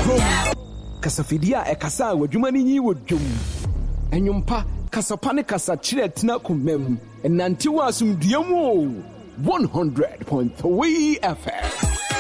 Kasafidia ekasa wadwumani nyi wodwum. Enyumpa kasapa ne kasa chire tena kumem. Enanti wa asumdue mu 100.3 FM.